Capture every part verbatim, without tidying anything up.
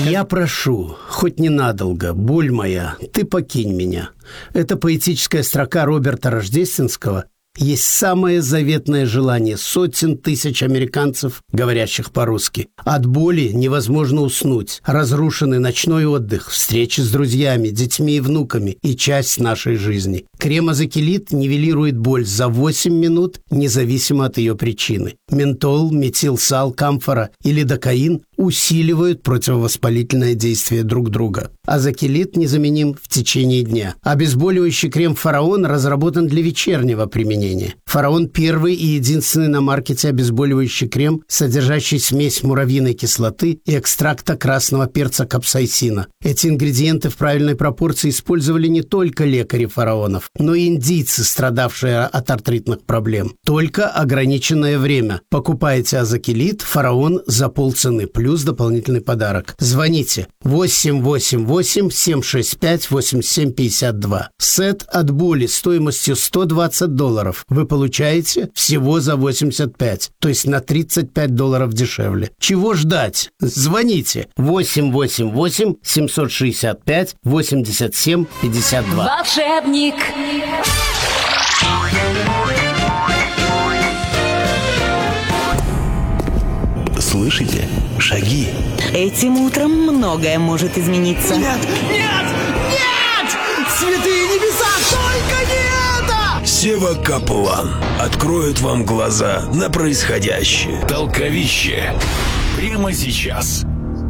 Я прошу, хоть ненадолго, боль моя, ты покинь меня. Это поэтическая строка Роберта Рождественского есть самое заветное желание сотен тысяч американцев, говорящих по-русски. От боли невозможно уснуть. Разрушенный ночной отдых, встречи с друзьями, детьми и внуками и часть нашей жизни. Крем-азокилит нивелирует боль за восемь минут, независимо от ее причины. Ментол, метилсал, камфора и лидокаин усиливают противовоспалительное действие друг друга. Азокилит незаменим в течение дня. Обезболивающий крем «Фараон» разработан для вечернего применения. «Фараон» – первый и единственный на маркете обезболивающий крем, содержащий смесь муравьиной кислоты и экстракта красного перца капсаицина. Эти ингредиенты в правильной пропорции использовали не только лекари фараонов, но и индийцы, страдавшие от артритных проблем. Только ограниченное время. Покупайте азокилит «Фараон» за полцены, плюс дополнительный подарок. Звоните восемь восемь восемь семь шесть пять восемь семь пять два. Сет от боли стоимостью сто двадцать долларов вы получаете всего за восемьдесят пять, то есть на тридцать пять долларов дешевле. Чего ждать? Звоните восемь восемь восемь семь шесть пять восемь семь пять два. Волшебник. Слышите? Шаги. Этим утром многое может измениться. Нет! Нет! Нет! Святые небеса, только не это! Сева Каплан откроет вам глаза на происходящее. Толковище. Прямо сейчас.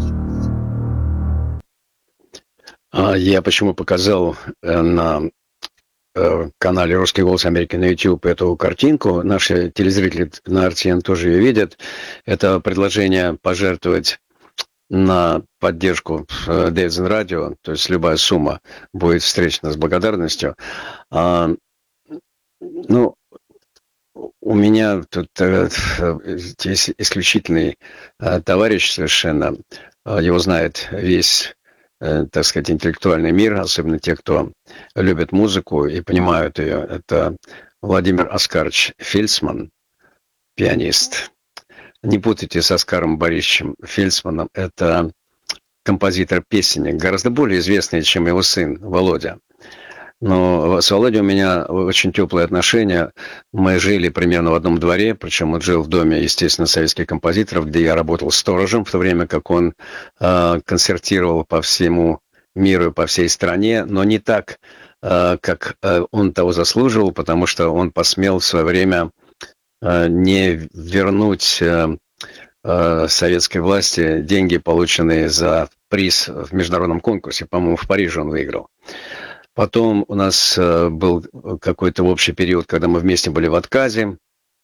Я почему показал на канале «Русский голос Америки» на YouTube эту картинку. Наши телезрители на эр ти эн тоже ее видят. Это предложение пожертвовать на поддержку Davidson Radio, то есть любая сумма будет встречена с благодарностью. А, ну, у меня тут есть исключительный товарищ совершенно. Его знает весь, так сказать, интеллектуальный мир, особенно те, кто любит музыку и понимают ее. Это Владимир Оскарович Фельдсман, пианист. Не путайте с Оскаром Борисовичем Фельдсманом. Это композитор-песенник, гораздо более известный, чем его сын Володя. Но с Володей у меня очень теплые отношения. Мы жили примерно в одном дворе, причем он жил в доме, естественно, советских композиторов, где я работал сторожем, в то время как он э, концертировал по всему миру, по всей стране, но не так, э, как э, он того заслуживал, потому что он посмел в свое время э, не вернуть э, э, советской власти деньги, полученные за приз в международном конкурсе. По-моему, в Париже он выиграл. Потом у нас э, был какой-то общий период, когда мы вместе были в отказе,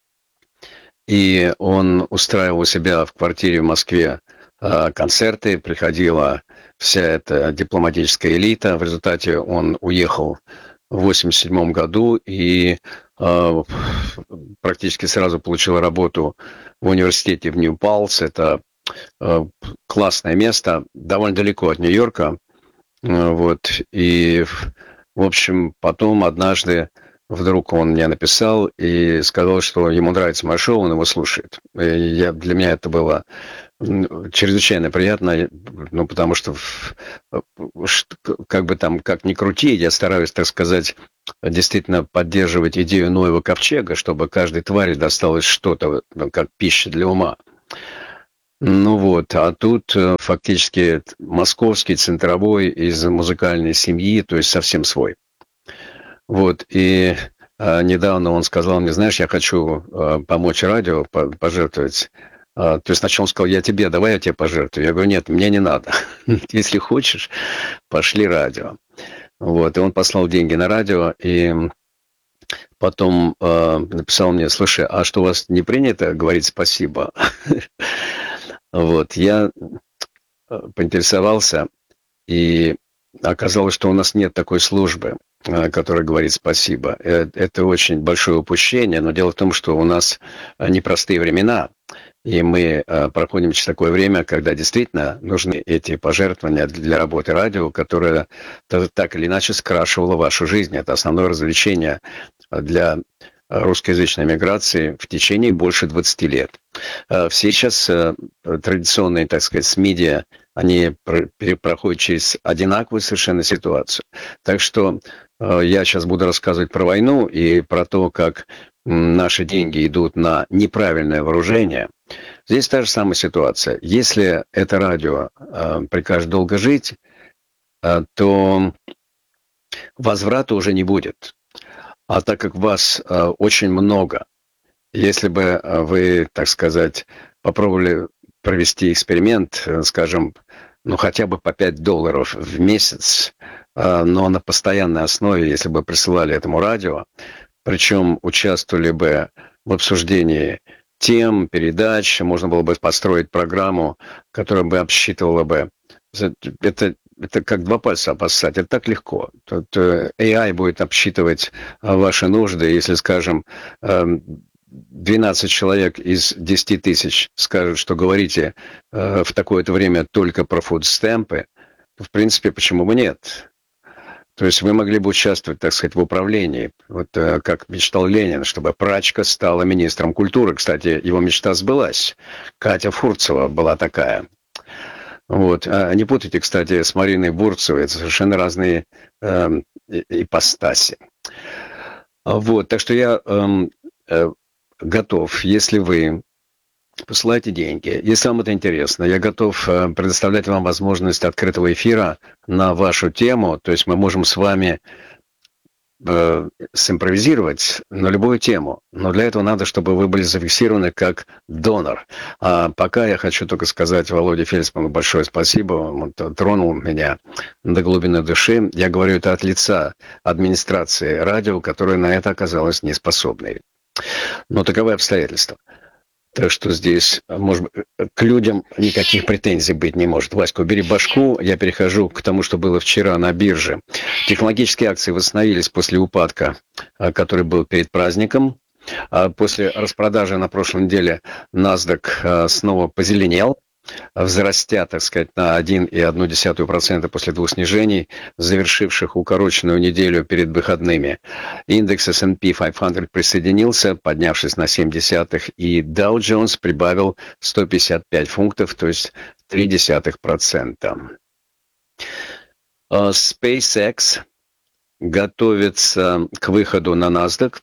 и он устраивал у себя в квартире в Москве э, концерты, приходила вся эта дипломатическая элита. В результате он уехал в восемьдесят седьмом году и э, практически сразу получил работу в университете в Нью-Палс. Это э, классное место, довольно далеко от Нью-Йорка. Вот, и, в общем, потом однажды вдруг он мне написал и сказал, что ему нравится мое шоу, он его слушает. И я, для меня это было чрезвычайно приятно, ну, потому что, как бы там, как ни крути, я стараюсь, так сказать, действительно поддерживать идею Ноева ковчега, чтобы каждой твари досталось что-то, как пища для ума. Ну вот, а тут фактически московский, центровой, из музыкальной семьи, то есть совсем свой. Вот, и а, недавно он сказал мне, знаешь, я хочу а, помочь радио, по- пожертвовать. А, то есть сначала он сказал, я тебе, давай я тебе пожертвую. Я говорю, нет, мне не надо. Если хочешь, пошли радио. Вот, и он послал деньги на радио, и потом а, написал мне, слушай, а что у вас не принято говорить спасибо? Вот, я поинтересовался, и оказалось, что у нас нет такой службы, которая говорит спасибо. Это очень большое упущение, но дело в том, что у нас непростые времена, и мы проходим через такое время, когда действительно нужны эти пожертвования для работы радио, которое так или иначе скрашивало вашу жизнь. Это основное развлечение для русскоязычной миграции в течение больше двадцати лет. Все сейчас традиционные, так сказать, СМИдия они проходят через одинаковую совершенно ситуацию. Так что э, я сейчас буду рассказывать про войну и про то, как наши деньги идут на неправильное вооружение. Здесь та же самая ситуация. Если это радио э, прикажет долго жить, э, то возврата уже не будет. А так как вас э, очень много, если бы вы, так сказать, попробовали провести эксперимент, скажем, ну хотя бы по пять долларов в месяц, но на постоянной основе, если бы присылали этому радио, причем участвовали бы в обсуждении тем, передач, можно было бы построить программу, которая бы обсчитывала бы, это, это как два пальца обоссать, это так легко. Тут эй ай будет обсчитывать ваши нужды, если, скажем, двенадцать человек из десяти тысяч скажут, что говорите э, в такое-то время только про фудстемпы, то, в принципе, почему бы нет? То есть вы могли бы участвовать, так сказать, в управлении, вот э, как мечтал Ленин, чтобы Прачка стала министром культуры. Кстати, его мечта сбылась. Катя Фурцева была такая. Вот. А не путайте, кстати, с Мариной Бурцевой. Это совершенно разные э, ипостаси. Вот. Так что я... Э, э, готов, если вы посылаете деньги, если вам это интересно, я готов предоставлять вам возможность открытого эфира на вашу тему, то есть мы можем с вами э, симпровизировать на любую тему, но для этого надо, чтобы вы были зафиксированы как донор. А пока я хочу только сказать Володе Фельдсману большое спасибо, он тронул меня до глубины души. Я говорю это от лица администрации радио, которая на это оказалась неспособной. Но таковы обстоятельства. Так что здесь, может быть, к людям никаких претензий быть не может. Васька, убери башку. Я перехожу к тому, что было вчера на бирже. Технологические акции восстановились после упадка, который был перед праздником. После распродажи на прошлой неделе NASDAQ снова позеленел, взрастя, так сказать, на один целых одну десятую процента после двух снижений, завершивших укороченную неделю перед выходными. Индекс эс энд пи пятьсот присоединился, поднявшись на семь десятых, и Dow Jones прибавил сто пятьдесят пять пунктов, то есть три десятых процента. SpaceX готовится к выходу на NASDAQ.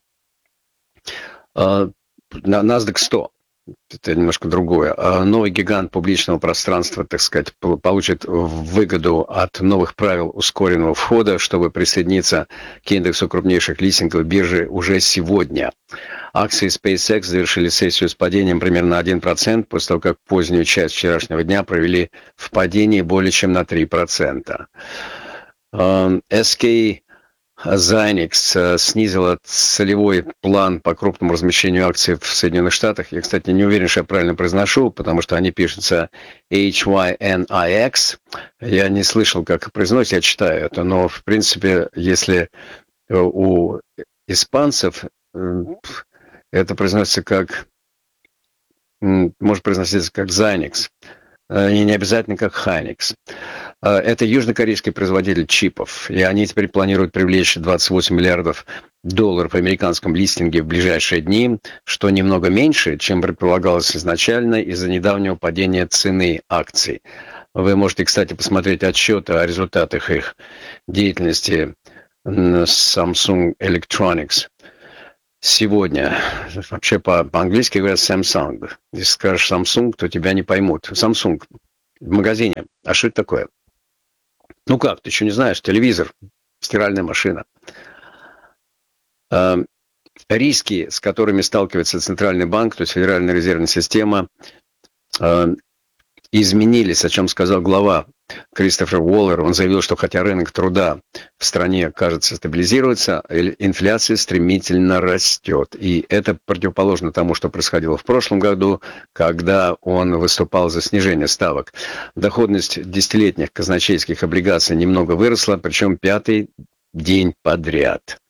На NASDAQ сто. Это немножко другое. Новый гигант публичного пространства, так сказать, получит выгоду от новых правил ускоренного входа, чтобы присоединиться к индексу крупнейших листингов биржи уже сегодня. Акции SpaceX завершили сессию с падением примерно на один процент, после того, как позднюю часть вчерашнего дня провели в падении более чем на три процента. эс кей Zynex снизила целевой план по крупному размещению акций в Соединенных Штатах. Я, кстати, не уверен, что я правильно произношу, потому что они пишутся эйч уай эн ай экс. Я не слышал, как произносится, я читаю это, но, в принципе, если у испанцев это произносится как... может произноситься как Zynex, и не обязательно как Hynix. Это южнокорейский производитель чипов, и они теперь планируют привлечь двадцать восемь миллиардов долларов в американском листинге в ближайшие дни, что немного меньше, чем предполагалось изначально из-за недавнего падения цены акций. Вы можете, кстати, посмотреть отчеты о результатах их деятельности Samsung Electronics. Сегодня, вообще по- по-английски говорят Samsung. Если скажешь Samsung, то тебя не поймут. Samsung в магазине. А что это такое? Ну как, ты еще не знаешь? Телевизор, стиральная машина. Э, риски, с которыми сталкивается Центральный банк, то есть Федеральная резервная система, э, изменились, о чем сказал глава Кристофер Уоллер. Он заявил, что хотя рынок труда в стране, кажется, стабилизируется, инфляция стремительно растет. И это противоположно тому, что происходило в прошлом году, когда он выступал за снижение ставок. Доходность десятилетних казначейских облигаций немного выросла, причем пятый день подряд.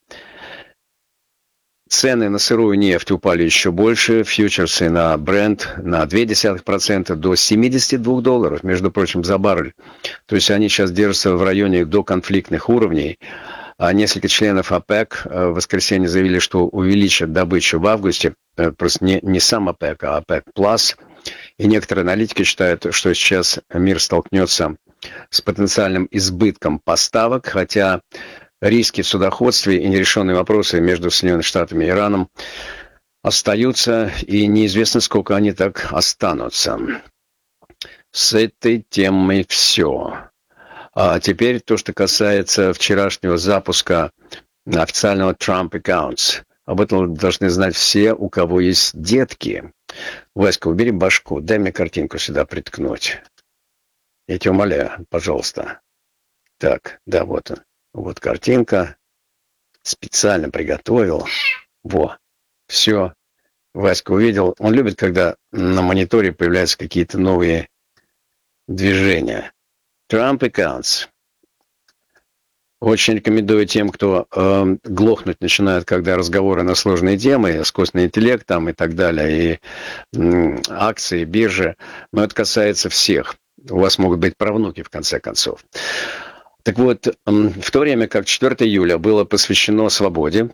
Цены на сырую нефть упали еще больше, фьючерсы на Brent на ноль целых две десятых процента до семьдесят два долларов, между прочим, за баррель. То есть они сейчас держатся в районе доконфликтных уровней. А несколько членов ОПЕК в воскресенье заявили, что увеличат добычу в августе, просто не, не сам ОПЕК, а ОПЕК+, И некоторые аналитики считают, что сейчас мир столкнется с потенциальным избытком поставок, хотя риски в судоходстве и нерешенные вопросы между Соединенными Штатами и Ираном остаются, и неизвестно, сколько они так останутся. С этой темой все. А теперь то, что касается вчерашнего запуска официального Trump Accounts. Об этом должны знать все, у кого есть детки. Васька, убери башку, дай мне картинку сюда приткнуть. Я тебя умоляю, пожалуйста. Так, да, вот он. Вот картинка. Специально приготовил. Во. Все. Васька увидел. Он любит, когда на мониторе появляются какие-то новые движения. Trump Accounts. Очень рекомендую тем, кто э, глохнуть начинает, когда разговоры на сложные темы, искусственный интеллект там и так далее, и э, акции, биржи. Но это касается всех. У вас могут быть правнуки, в конце концов. Так вот, э, в то время как четвёртого июля было посвящено свободе,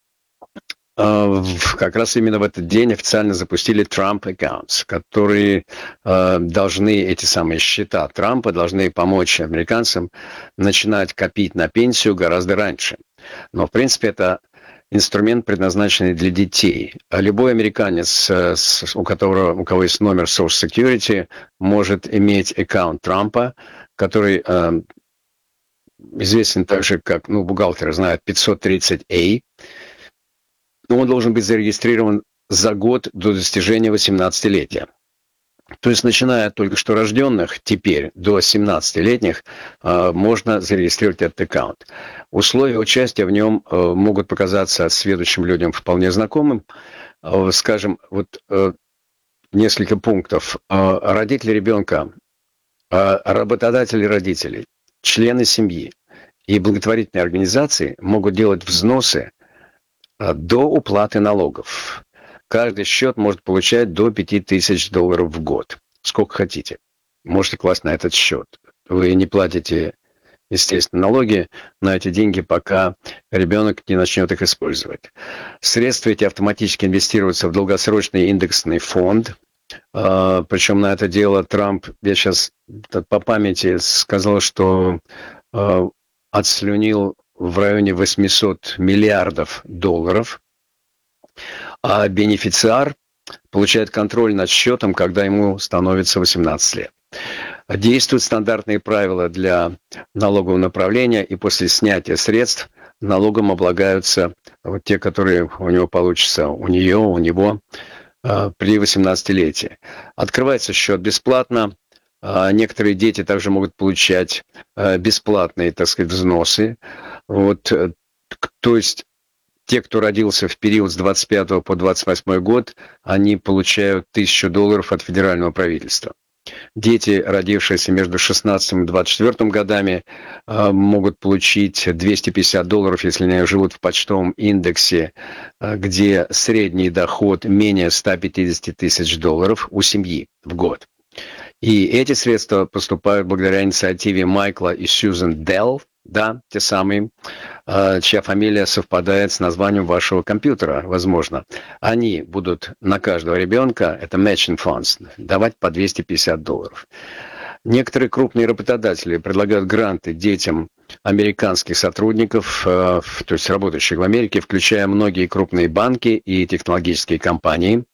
как раз именно в этот день официально запустили Trump Accounts, которые э, должны, эти самые счета Трампа, должны помочь американцам начинать копить на пенсию гораздо раньше. Но, в принципе, это инструмент, предназначенный для детей. А любой американец, у которого, у кого есть номер Social Security, может иметь аккаунт Трампа, который э, известен также как, ну, бухгалтеры знают, пятьсот тридцать А. Но он должен быть зарегистрирован за год до достижения восемнадцатилетия. То есть, начиная от только что рожденных, теперь до семнадцатилетних, э, можно зарегистрировать этот аккаунт. Условия участия в нем э, могут показаться сведущим людям вполне знакомым. Э, скажем, вот э, несколько пунктов. Э, родители ребенка, э, работодатели родителей, члены семьи и благотворительные организации могут делать взносы до уплаты налогов. Каждый счет может получать до пяти тысяч долларов в год. Сколько хотите. Можете класть на этот счет. Вы не платите, естественно, налоги на эти деньги, пока ребенок не начнет их использовать. Средства эти автоматически инвестируются в долгосрочный индексный фонд. Причем на это дело Трамп, я сейчас по памяти сказал, что отслюнил в районе восемьсот миллиардов долларов, а бенефициар получает контроль над счетом, когда ему становится восемнадцать лет. Действуют стандартные правила для налогового направления, и после снятия средств налогом облагаются вот те, которые у него получатся, у нее, у него при восемнадцатилетии. Открывается счет бесплатно. Некоторые дети также могут получать бесплатные, так сказать, взносы. Вот, то есть те, кто родился в период с двадцать пятого по двадцать восьмой год, они получают тысячу долларов от федерального правительства. Дети, родившиеся между шестнадцатым и двадцать четвёртым годами, могут получить двести пятьдесят долларов, если они живут в почтовом индексе, где средний доход менее ста пятидесяти тысяч долларов у семьи в год. И эти средства поступают благодаря инициативе Майкла и Сьюзен Делл, да, те самые, чья фамилия совпадает с названием вашего компьютера, возможно. Они будут на каждого ребенка, это matching funds, давать по двести пятьдесят долларов. Некоторые крупные работодатели предлагают гранты детям американских сотрудников, то есть работающих в Америке, включая многие крупные банки и технологические компании.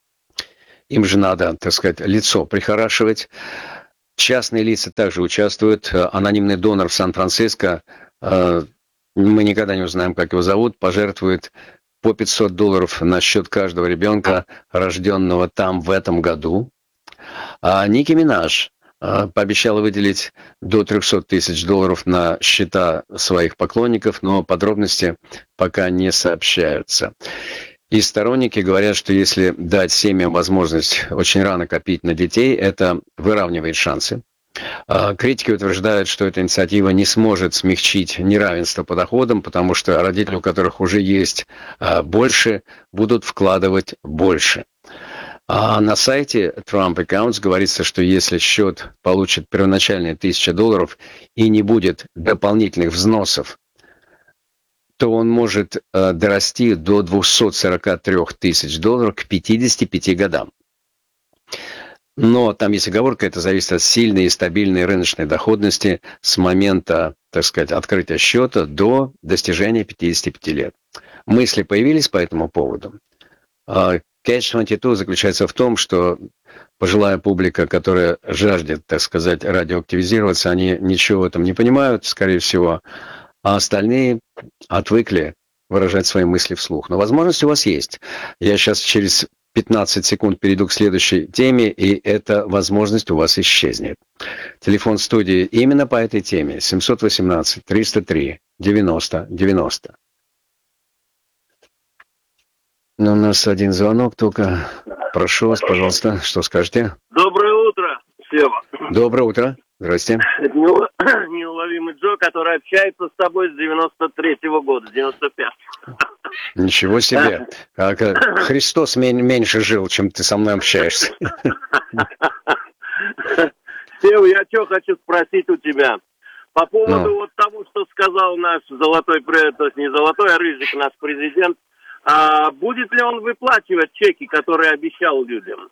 Им же надо, так сказать, лицо прихорашивать. Частные лица также участвуют. Анонимный донор в Сан-Франциско, мы никогда не узнаем, как его зовут, пожертвует по пятьсот долларов на счет каждого ребенка, рожденного там в этом году. А Ники Минаж пообещала выделить до триста тысяч долларов на счета своих поклонников, но подробности пока не сообщаются. И сторонники говорят, что если дать семьям возможность очень рано копить на детей, это выравнивает шансы. Критики утверждают, что эта инициатива не сможет смягчить неравенство по доходам, потому что родители, у которых уже есть больше, будут вкладывать больше. А на сайте Trump Accounts говорится, что если счет получит первоначальные тысяча долларов и не будет дополнительных взносов, то он может э, дорасти до двухсот сорока трёх тысяч долларов к пятидесяти пяти годам. Но там есть оговорка, это зависит от сильной и стабильной рыночной доходности с момента, так сказать, открытия счета до достижения пятидесяти пяти лет. Мысли появились по этому поводу. Catch двадцать два заключается в том, что пожилая публика, которая жаждет, так сказать, радиоактивизироваться, они ничего в этом не понимают, скорее всего, а остальные отвыкли выражать свои мысли вслух. Но возможность у вас есть. Я сейчас через пятнадцать секунд перейду к следующей теме, и эта возможность у вас исчезнет. Телефон студии именно по этой теме семь один восемь триста три девяносто девяносто. Но у нас один звонок только. Прошу вас, пожалуйста, что скажете? Доброе утро, Сева. Доброе утро. Здрасте. Это неуловимый Джо, который общается с тобой с девяносто третьего года, девяносто пятого. Ничего себе. Как Христос меньше жил, чем ты со мной общаешься. Сева, я что хочу спросить у тебя. По поводу Ну. вот того, что сказал наш золотой, то есть не золотой, а рыжик, наш президент. А будет ли он выплачивать чеки, которые обещал людям?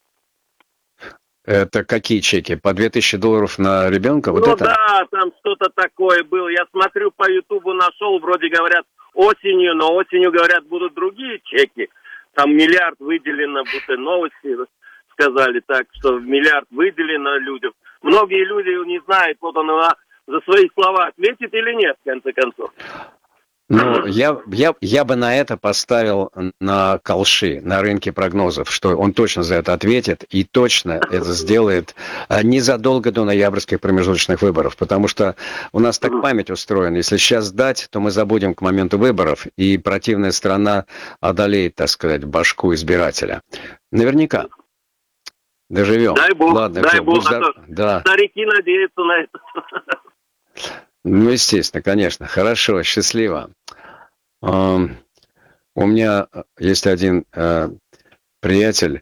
Это какие чеки? По две тысячи долларов на ребенка? Вот ну это? да, там что-то такое было. Я смотрю по Ютубу, нашел, вроде говорят осенью, но осенью, говорят, будут другие чеки. Там миллиард выделено, будто новости сказали так, что миллиард выделено людям. Многие люди не знают, вот он за свои слова ответит или нет, в конце концов. Ну, я, я, я бы на это поставил на колши, на рынке прогнозов, что он точно за это ответит и точно это сделает незадолго до ноябрьских промежуточных выборов, потому что у нас так память устроена. Если сейчас сдать, то мы забудем к моменту выборов, и противная сторона одолеет, так сказать, башку избирателя. Наверняка. Доживем. Дай бог, Ладно, дай все, бог, здор... а то да. старики надеются на это. Ну, естественно, конечно. Хорошо, счастливо. Uh, у меня есть один uh, приятель,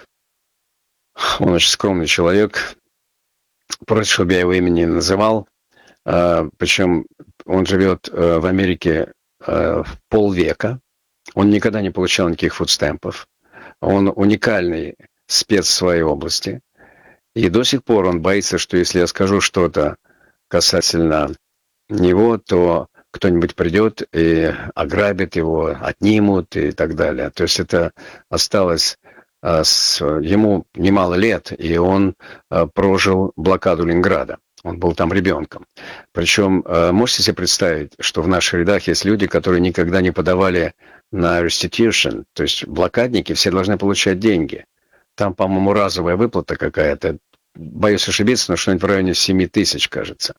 он очень скромный человек, просит, чтобы я его имени не называл, uh, причем он живет uh, в Америке uh, полвека, он никогда не получал никаких фудстемпов, он уникальный спец в своей области, и до сих пор он боится, что если я скажу что-то касательно него, то кто-нибудь придет и ограбит его, отнимут и так далее. То есть это осталось а, с, ему немало лет, и он а, прожил блокаду Ленинграда. Он был там ребенком. Причем, а, можете себе представить, что в наших рядах есть люди, которые никогда не подавали на restitution, то есть блокадники все должны получать деньги. Там, по-моему, разовая выплата какая-то. Боюсь ошибиться, но что-нибудь в районе семь тысяч, кажется.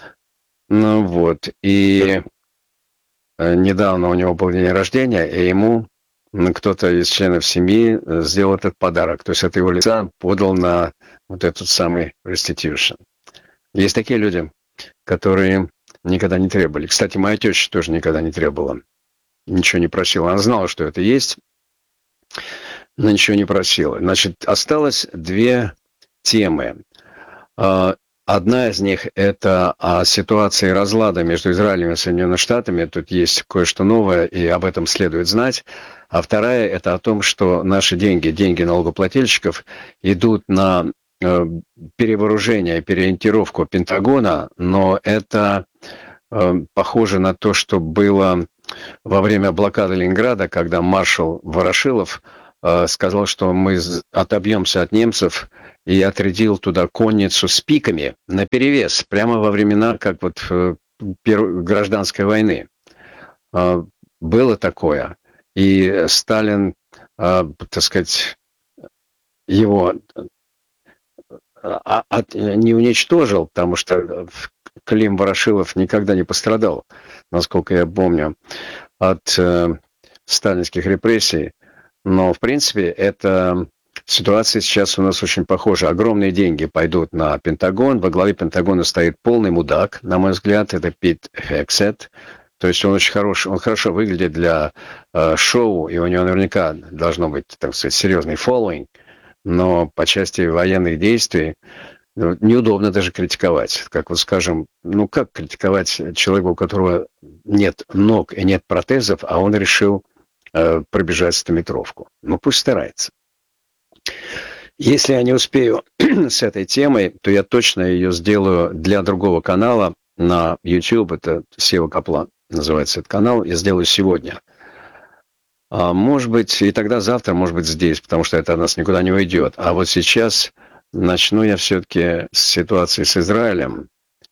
Ну вот, и недавно у него был день рождения, и ему кто-то из членов семьи сделал этот подарок. То есть от его лица подал на вот этот самый restitution. Есть такие люди, которые никогда не требовали. Кстати, моя теща тоже никогда не требовала. Ничего не просила. Она знала, что это есть, но ничего не просила. Значит, осталось две темы. Одна из них – это о ситуации разлада между Израилем и Соединенными Штатами. Тут есть кое-что новое, и об этом следует знать. А вторая – это о том, что наши деньги, деньги налогоплательщиков, идут на э, перевооружение, переориентировку Пентагона, но это э, похоже на то, что было во время блокады Ленинграда, когда маршал Ворошилов э, сказал, что мы отобьемся от немцев, и отрядил туда конницу с пиками наперевес, прямо во времена, как вот первой гражданской войны. Было такое. И Сталин, так сказать, его не уничтожил, потому что Клим Ворошилов никогда не пострадал, насколько я помню, от сталинских репрессий. Но, в принципе, это... Ситуация сейчас у нас очень похожа. Огромные деньги пойдут на Пентагон. Во главе Пентагона стоит полный мудак, на мой взгляд. Это Пит Хексет. То есть он очень хороший, он хорошо выглядит для э, шоу, и у него наверняка должно быть, так сказать, серьезный following. Но по части военных действий ну, неудобно даже критиковать. Как вот скажем, ну как критиковать человека, у которого нет ног и нет протезов, а он решил э, пробежать стометровку? Ну пусть старается. Если я не успею с этой темой, то я точно ее сделаю для другого канала на YouTube. Это Сева Каплан называется этот канал. Я сделаю сегодня. А может быть, и тогда завтра, может быть, здесь, потому что это от нас никуда не уйдет. А вот сейчас начну я все-таки с ситуации с Израилем.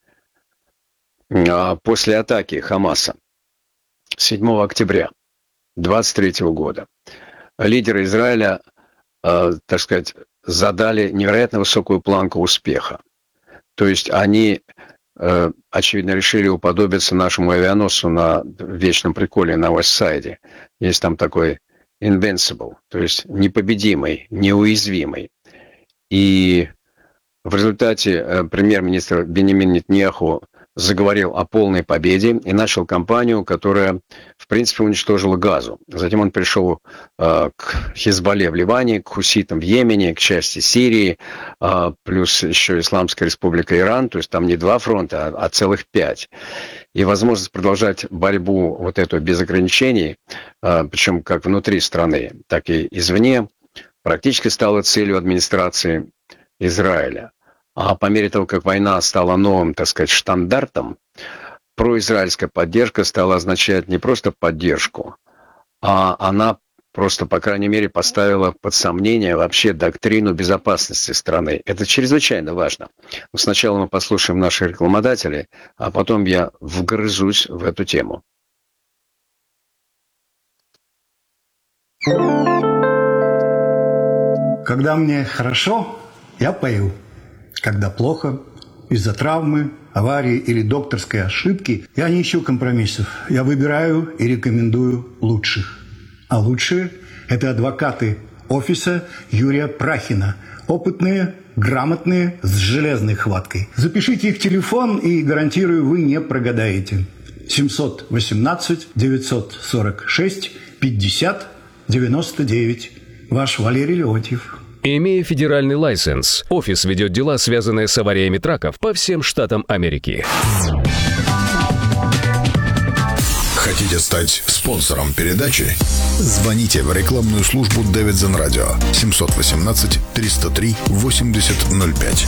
После атаки Хамаса седьмого октября двадцать третьего года лидеры Израиля, э, так сказать, задали невероятно высокую планку успеха. То есть они, э, очевидно, решили уподобиться нашему авианосцу на вечном приколе на Уэстсайде. Есть там такой invincible, то есть непобедимый, неуязвимый. И в результате э, премьер-министр Беньямин Нетаньяху заговорил о полной победе и начал кампанию, которая, в принципе, уничтожила Газу. Затем он пришел э, к Хизбалле в Ливане, к хуситам в Йемене, к части Сирии, э, плюс еще Исламская республика Иран, то есть там не два фронта, а, а целых пять. И возможность продолжать борьбу вот эту без ограничений, э, причем как внутри страны, так и извне, практически стала целью администрации Израиля. А по мере того, как война стала новым, так сказать, стандартом, произраильская поддержка стала означать не просто поддержку, а она просто, по крайней мере, поставила под сомнение вообще доктрину безопасности страны. Это чрезвычайно важно. Но сначала мы послушаем наших рекламодателей, а потом я вгрызусь в эту тему. Когда мне хорошо, я пою. Когда плохо, из-за травмы, аварии или докторской ошибки, я не ищу компромиссов. Я выбираю и рекомендую лучших. А лучшие – это адвокаты офиса Юрия Прахина. Опытные, грамотные, с железной хваткой. Запишите их телефон, и, гарантирую, вы не прогадаете. семьсот восемнадцать девятьсот сорок шесть пятьдесят девяносто девять. Ваш Валерий Леонтьев. Имея федеральный лайсенс, офис ведет дела, связанные с авариями траков по всем штатам Америки. Хотите стать спонсором передачи? Звоните в рекламную службу Davidson Radio семьсот восемнадцать триста три восемьдесят ноль пять.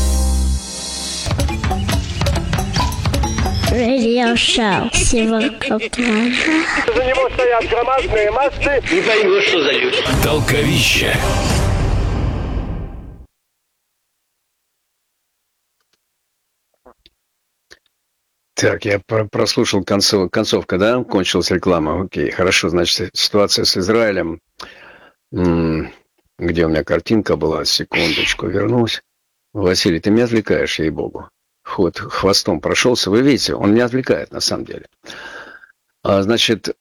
Радиошоу Сева Каплана. За него стоят громадные массы. Не пойму, что за люди. Толковище. Так, я прослушал концов, концовка, да? Кончилась реклама. Окей, хорошо. Значит, ситуация с Израилем. М-м, где у меня картинка была? Секундочку, вернусь. Василий, ты меня отвлекаешь, ей-богу. Ход хвостом прошелся. Вы видите, он меня отвлекает, на самом деле. А, значит,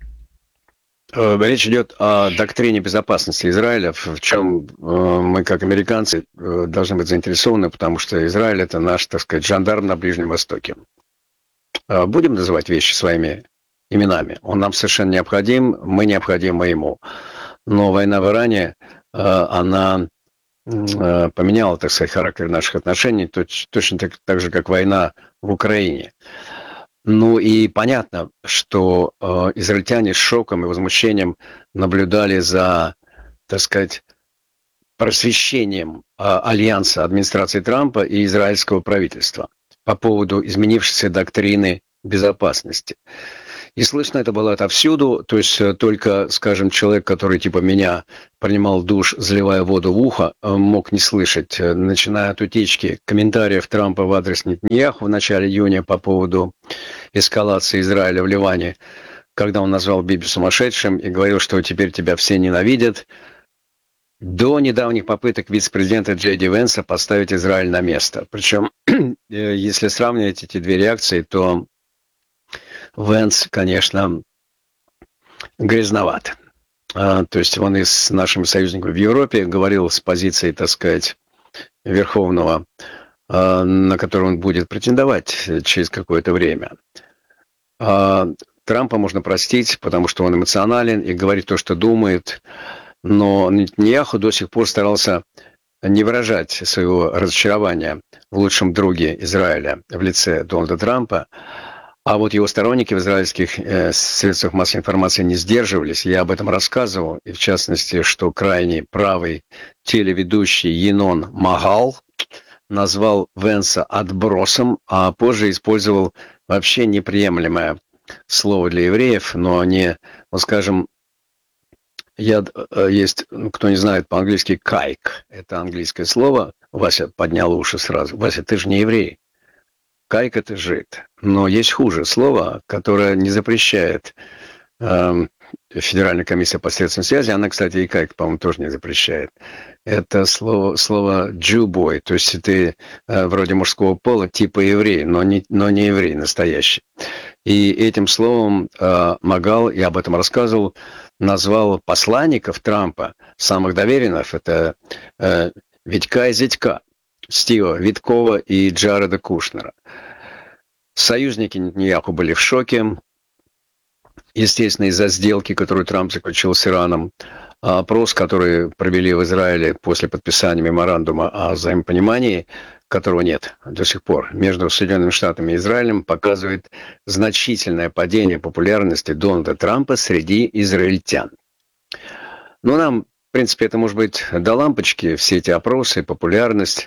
э, речь идет о доктрине безопасности Израиля, в чем э, мы, как американцы, э, должны быть заинтересованы, потому что Израиль – это наш, так сказать, жандарм на Ближнем Востоке. Будем называть вещи своими именами. Он нам совершенно необходим, мы необходимы ему. Но война в Иране, она поменяла, так сказать, характер наших отношений, точно так, так же, как война в Украине. Ну и понятно, что израильтяне с шоком и возмущением наблюдали за, так сказать, просвещением альянса администрации Трампа и израильского правительства по поводу изменившейся доктрины безопасности. И слышно это было отовсюду, то есть только, скажем, человек, который типа меня принимал душ, заливая воду в ухо, мог не слышать, начиная от утечки комментариев Трампа в адрес Нетаньяху в начале июня по поводу эскалации Израиля в Ливане, когда он назвал Биби сумасшедшим и говорил, что теперь тебя все ненавидят, до недавних попыток вице-президента Джей Ди Венса поставить Израиль на место. Причем, если сравнивать эти две реакции, то Венс, конечно, грязноват. А, то есть он и с нашими союзниками в Европе говорил с позиции, так сказать, верховного, а, на который он будет претендовать через какое-то время. А, Трампа можно простить, потому что он эмоционален и говорит то, что думает. Но Нетаньяху до сих пор старался не выражать своего разочарования в лучшем друге Израиля в лице Дональда Трампа, А вот его сторонники в израильских э, средствах массовой информации не сдерживались. Я об этом рассказывал. И в частности, что крайне правый телеведущий Янон Магал назвал Венса отбросом, а позже использовал вообще неприемлемое слово для евреев, но не, ну, скажем, я, есть, кто не знает по-английски, кайк. Это английское слово. Вася поднял уши сразу. Вася, ты же не еврей. Кайк – это жид. Но есть хуже слово, которое не запрещает э, Федеральная комиссия по средствам связи. Она, кстати, и кайк, по-моему, тоже не запрещает. Это слово, слово Jew boy, то есть ты э, вроде мужского пола, типа еврей, но не, но не еврей настоящий. И этим словом э, Магал, я об этом рассказывал, назвал посланников Трампа, самых доверенных, это э, Витька и Зятька, Стива Виткова и Джареда Кушнера. Союзники Нетаньяху были в шоке, естественно, из-за сделки, которую Трамп заключил с Ираном. А опрос, который провели в Израиле после подписания меморандума о взаимопонимании, которого нет до сих пор, между Соединенными Штатами и Израилем, показывает значительное падение популярности Дональда Трампа среди израильтян. Но нам, в принципе, это может быть до лампочки, все эти опросы, популярность,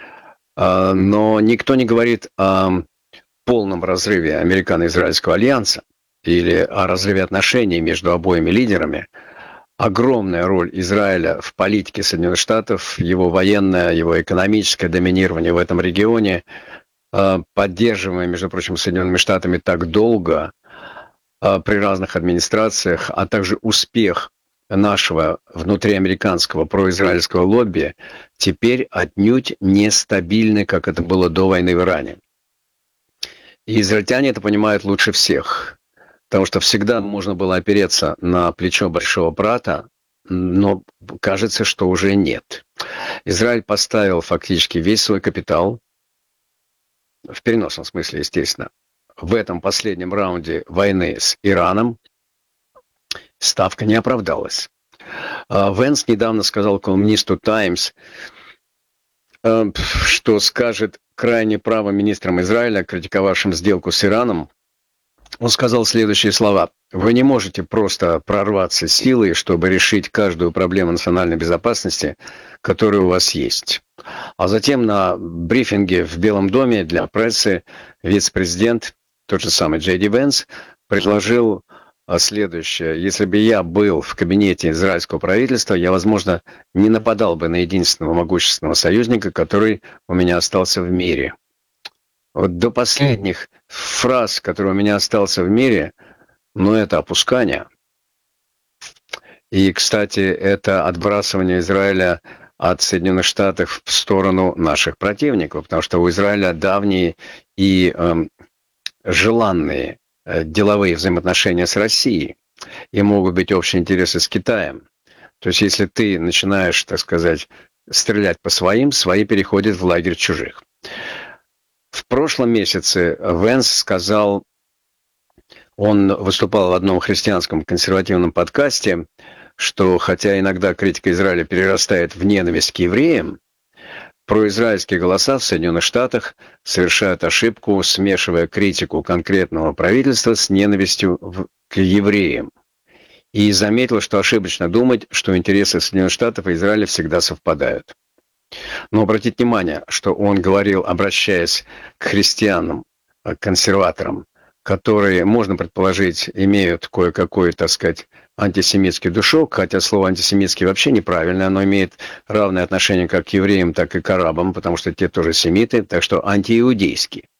но никто не говорит о полном разрыве американо-израильского альянса или о разрыве отношений между обоими лидерами. Огромная роль Израиля в политике Соединенных Штатов, его военное, его экономическое доминирование в этом регионе, поддерживаемое, между прочим, Соединенными Штатами так долго при разных администрациях, а также успех нашего внутриамериканского произраильского лобби теперь отнюдь нестабильны, как это было до войны в Иране. И израильтяне это понимают лучше всех. Потому что всегда можно было опереться на плечо большого брата, но кажется, что уже нет. Израиль поставил фактически весь свой капитал, в переносном смысле, естественно, в этом последнем раунде войны с Ираном. Ставка не оправдалась. Венс недавно сказал колумнисту «Таймс», что скажет крайне правым министрам Израиля, критиковавшим сделку с Ираном. Он сказал следующие слова. «Вы не можете просто прорваться силой, чтобы решить каждую проблему национальной безопасности, которая у вас есть». А затем на брифинге в Белом доме для прессы вице-президент, тот же самый Джей Ди Венс, предложил следующее. «Если бы я был в кабинете израильского правительства, я, возможно, не нападал бы на единственного могущественного союзника, который у меня остался в мире». Вот до последних фраз, которые у меня остался в мире, ну, это опускание. И, кстати, это отбрасывание Израиля от Соединенных Штатов в сторону наших противников, потому что у Израиля давние и э, желанные э, деловые взаимоотношения с Россией, и могут быть общие интересы с Китаем. То есть, если ты начинаешь, так сказать, стрелять по своим, свои переходят в лагерь чужих. В прошлом месяце Венс сказал, он выступал в одном христианском консервативном подкасте, что хотя иногда критика Израиля перерастает в ненависть к евреям, произраильские голоса в Соединенных Штатах совершают ошибку, смешивая критику конкретного правительства с ненавистью к евреям. И заметил, что ошибочно думать, что интересы Соединенных Штатов и Израиля всегда совпадают. Но обратите внимание, что он говорил, обращаясь к христианам, к консерваторам, которые, можно предположить, имеют кое-какой, так сказать, антисемитский душок, хотя слово антисемитский вообще неправильное, оно имеет равное отношение как к евреям, так и к арабам, потому что те тоже семиты, так что антииудейский.